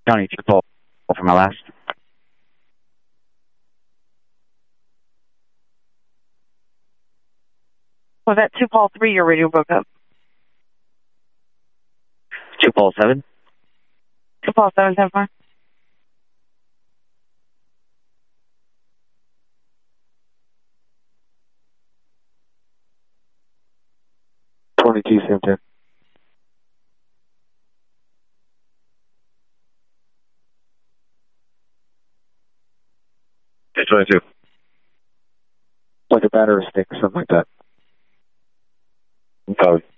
County 2 Paul for my last. Was that 2 Paul 3 your radio broke up? 2 Paul 7. 2 Paul 7, 10 5. Sam 10. Okay, 22. Like a battery stick, something like that. Copy.